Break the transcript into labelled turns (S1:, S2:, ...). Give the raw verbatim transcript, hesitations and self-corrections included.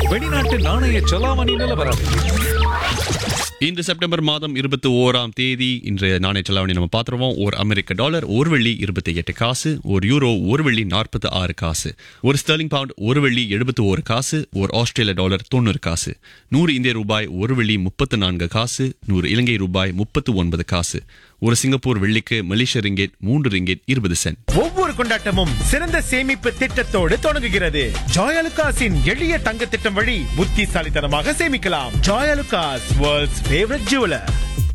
S1: வெளிநாட்டு நாணய செலாவணி நிலவரம்.
S2: இன்று செப்டம்பர் மாதம் இருபத்தி ஓராம் தேதி இன்றைய நாணய செலாவணி நம்ம பார்த்துருவோம். ஒரு அமெரிக்க டாலர் ஒரு வெள்ளி இருபத்தி எட்டு காசு, ஒரு யூரோ ஒரு வெள்ளி நாற்பத்தி ஆறு காசு, ஒரு ஸ்டெர்லிங் பவுண்ட் ஒரு வெள்ளி எழுபத்தி ஒரு காசு, ஒரு ஆஸ்திரேலிய டாலர் தொண்ணூறு காசு, நூறு இந்திய ரூபாய் ஒரு வெள்ளி முப்பத்தி நான்கு காசு, நூறு இலங்கை ரூபாய் முப்பத்தி ஒன்பது காசு, ஒரு சிங்கப்பூர் வெள்ளிக்கு மலேசிய ரிங்கெட் மூன்று ரிங்கெட் இருபது சென்ட்.
S3: ஒவ்வொரு கொண்டாட்டமும் சிறந்த சேமிப்பு திட்டத்தோடு தொடங்குகிறது. ஜாயலுகாஸின் எளிய தங்க திட்டம் வழி புத்திசாலித்தனமாக சேமிக்கலாம். Joyalukkas, world's favourite jeweller.